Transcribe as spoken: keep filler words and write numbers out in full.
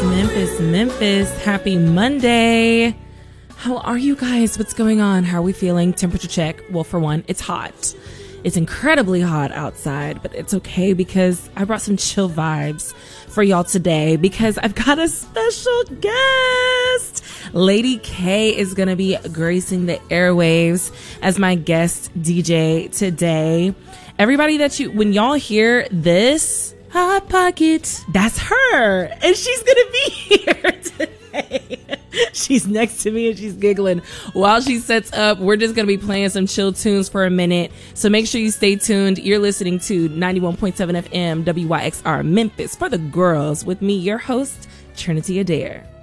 Memphis, Memphis. Happy Monday. How are you guys? What's going on? How are we feeling? Temperature check. Well, for one, it's hot. It's incredibly hot outside, but it's okay because I brought some chill vibes for y'all today because I've got a special guest. Lady K is going to be gracing the airwaves as my guest D J today. Everybody that you, when y'all hear this, Hot Pocket, that's her. And she's going to be here today. She's next to me and she's giggling while she sets up. We're just going to be playing some chill tunes for a minute. So make sure you stay tuned. You're listening to ninety-one point seven F M W Y X R Memphis for the girls with me, your host, Trinity Adair.